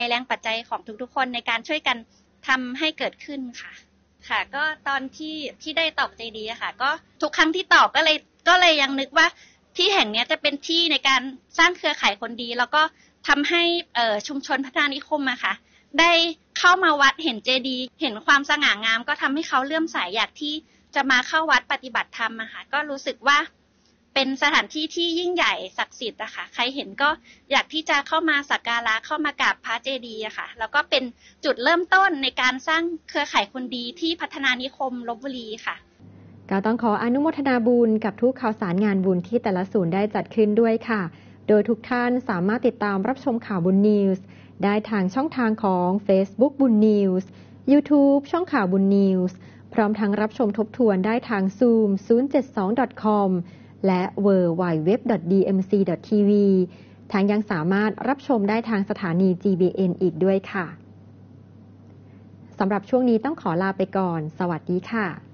แรงปัจจัยของทุกๆคนในการช่วยกันทำให้เกิดขึ้นค่ะค่ะก็ตอนที่ได้ตอกใจดีอะค่ะก็ทุกครั้งที่ตอกก็เลยยังนึกว่าที่แห่งนี้จะเป็นที่ในการสร้างเครือข่ายคนดีแล้วก็ทำให้ชุมชนพัฒนานิคมอะค่ะได้เข้ามาวัดเห็นเจดีย์เห็นความสง่างามก็ทำให้เขาเลื่อมใสอยากที่จะมาเข้าวัดปฏิบัติธรรมอะค่ะก็รู้สึกว่าเป็นสถานที่ที่ยิ่งใหญ่ศักดิ์สิทธิ์อะค่ะใครเห็นก็อยากที่จะเข้ามาสักการะเข้ามากราบพระเจดีย์อะค่ะแล้วก็เป็นจุดเริ่มต้นในการสร้างเครือข่ายคนดีที่พัฒนานิคมลพบุรีค่ะก็ต้องขออนุโมทนาบุญกับทุกข่าวสารงานบุญที่แต่ละศูนย์ได้จัดขึ้นด้วยค่ะโดยทุกท่านสามารถติดตามรับชมข่าวบุญนิวส์ได้ทางช่องทางของ Facebook บุญนิวส์ YouTube ช่องข่าวบุญนิวส์พร้อมทั้งรับชมทบทวนได้ทาง Zoom 072.com และ www.dmc.tv ทั้งยังสามารถรับชมได้ทางสถานี GBN อีกด้วยค่ะสำหรับช่วงนี้ต้องขอลาไปก่อนสวัสดีค่ะ